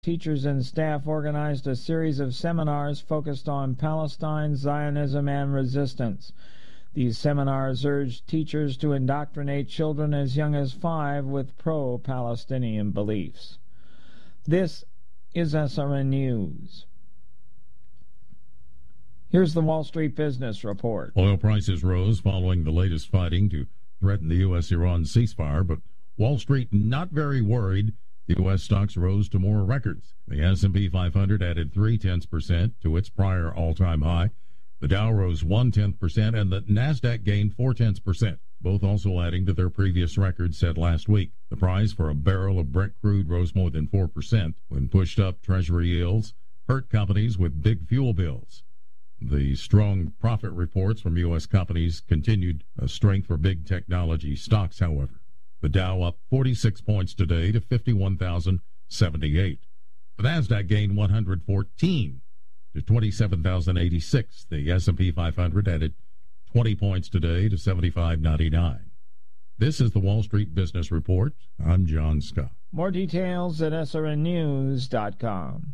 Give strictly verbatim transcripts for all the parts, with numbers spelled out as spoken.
Teachers and staff organized a series of seminars focused on Palestine, Zionism, and resistance. These seminars urged teachers to indoctrinate children as young as five with pro-Palestinian beliefs. This is S R N News. Here's the Wall Street Business Report. Oil prices rose following the latest fighting to threaten the U S Iran ceasefire, but Wall Street not very worried. The U S stocks rose to more records. The S and P five hundred added three-tenths percent to its prior all-time high. The Dow rose one-tenth percent, and the NASDAQ gained four-tenths percent, both also adding to their previous records set last week. The price for a barrel of Brent crude rose more than four percent when pushed up Treasury yields hurt companies with big fuel bills. The strong profit reports from U S companies continued a strength for big technology stocks, however. The Dow up forty-six points today to fifty-one thousand seventy-eight. The NASDAQ gained one hundred fourteen to twenty-seven thousand eighty-six. The S and P five hundred added twenty points today to seventy-five ninety-nine. This is the Wall Street Business Report. I'm John Scott. More details at S R N news dot com.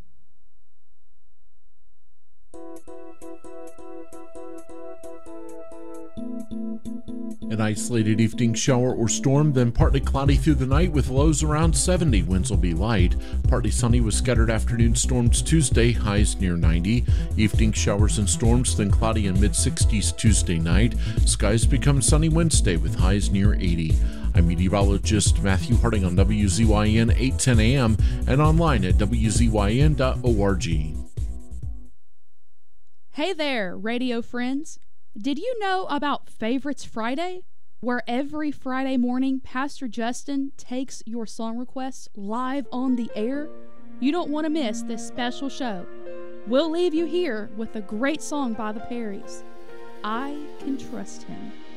An isolated evening shower or storm, then partly cloudy through the night with lows around seventy. Winds will be light. Partly sunny with scattered afternoon storms Tuesday, highs near ninety. Evening showers and storms, then cloudy in mid-sixties Tuesday night. Skies become sunny Wednesday with highs near eighty. I'm meteorologist Matthew Harding on W Z Y N eight ten A M and online at W Z Y N dot org. Hey there, radio friends. Did you know about Favorites Friday, where every Friday morning Pastor Justin takes your song requests live on the air? You don't want to miss this special show. We'll leave you here with a great song by the Perrys, I Can Trust Him.